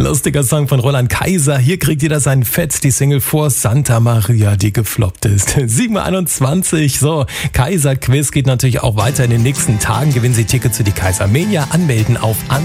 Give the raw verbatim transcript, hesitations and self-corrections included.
Lustiger Song von Roland Kaiser. Hier kriegt jeder seinen Fett, die Single vor Santa Maria, die gefloppt ist. sieben Uhr einundzwanzig. So, Kaiser Quiz geht natürlich auch weiter in den nächsten Tagen. Gewinnen Sie Tickets für die Kaiser Mania. Anmelden auf